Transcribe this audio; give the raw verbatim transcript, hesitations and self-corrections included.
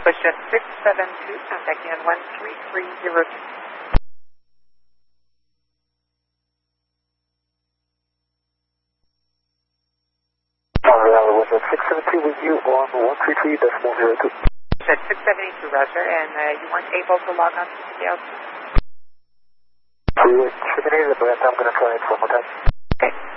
WestJet six seven two, contacting on one three three zero two. Alright, WestJet six seven two with you on one three three decimal zero two. WestJet six seven two, Roger, and uh, you weren't able to log on to the L T? We terminated, but I'm going to try it one more time. Okay.